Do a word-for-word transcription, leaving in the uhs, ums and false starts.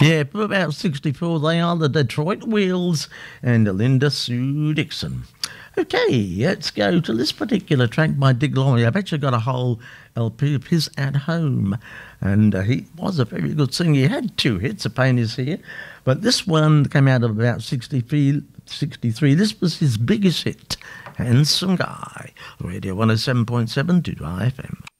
Yeah, for about sixty-four, they are the Detroit Wheels and Linda Sue Dixon. Okay, let's go to this particular track by Dig Laurie. I've actually got a whole L P of his at home, and uh, he was a very good singer. He had two hits, A Pain Is Here, but this one came out of about sixty-three. sixty-three. This was his biggest hit, Handsome Guy. Radio one oh seven point seven to F M.